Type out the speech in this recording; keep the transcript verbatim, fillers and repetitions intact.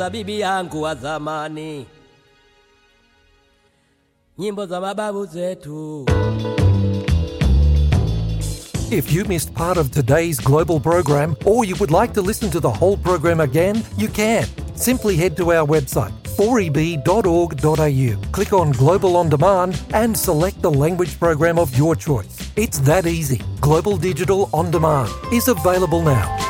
bibi yangu wa zamani, nyimbo za mababu zetu. If you missed part of today's Global program, or you would like to listen to the whole program again, you can. Simply head to our website, four e b dot org dot a u, click on Global On Demand and select the language program of your choice. It's that easy. Global Digital On Demand is available now.